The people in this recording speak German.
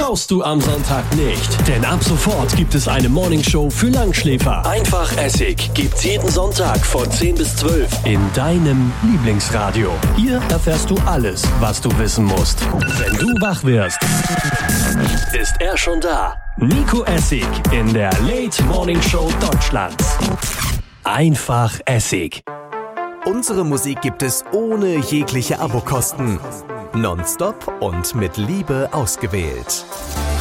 brauchst du am Sonntag nicht. Denn ab sofort gibt es eine Morningshow für Langschläfer. Einfach Essig gibt's jeden Sonntag von 10 bis 12 in deinem Lieblingsradio. Hier erfährst du alles, was du wissen musst. Wenn du wach wirst, ist er schon da. Nico Essig in der Late Morning Show Deutschlands. Einfach Essig. Unsere Musik gibt es ohne jegliche Abokosten. Nonstop und mit Liebe ausgewählt.